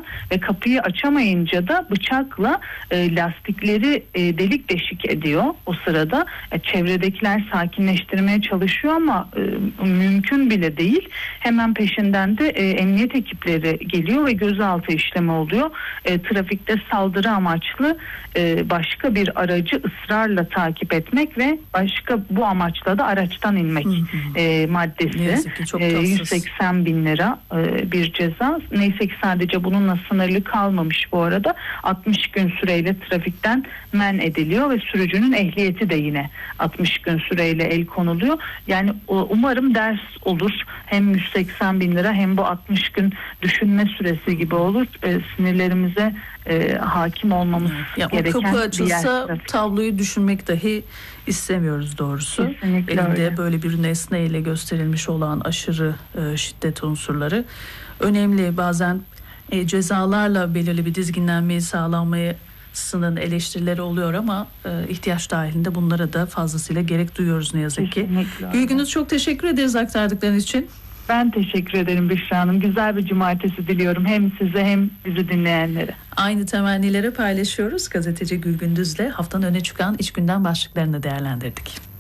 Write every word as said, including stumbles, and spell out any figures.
ve kapıyı açamayınca da bıçakla e, lastikleri e, delik deşik ediyor o sırada. E, çevredekiler sakinleştirmeye çalışıyor ama e, mümkün bile değil. Hemen peşinden de e, emniyet ekipleri geliyor ve gözaltı işlemi oluyor. E, trafikte saldırı amaçlı e, başka bir aracı ısrarla takip etmek ve başka bu amaçla da araçtan inmek hı hı. E, maddesi. E, yüz seksen bin lira e, bir ceza. Neyse ki sadece bununla sınırlı kalmamış bu arada. altmış gün süreyle trafikten men ediliyor ve sürücünün ehliyeti de yine altmış gün süreyle el konuluyor. Yani umarım ders olur. Hem yüz seksen bin lira hem bu altmış gün düşünme süresi gibi olur. E, sinirlerimize e, hakim olmamız ya gereken bir yer. O kapı açılsa tabloyu düşünmek dahi istemiyoruz doğrusu. Kesinlikle elinde öyle. Böyle bir nesneyle gösterilmiş olan aşırı e, şiddet unsurları önemli. Bazen e, cezalarla belirli bir dizginlenmeyi sağlanmasının eleştirileri oluyor ama e, ihtiyaç dahilinde bunlara da fazlasıyla gerek duyuyoruz ne yazık ki. Gülgündüz, çok teşekkür ederiz aktardıkların için. Ben teşekkür ederim Büşra Hanım. Güzel bir cumartesi diliyorum hem size hem bizi dinleyenlere. Aynı temennileri paylaşıyoruz. Gazeteci Gülgündüz'le haftanın öne çıkan iç gündem başlıklarını değerlendirdik.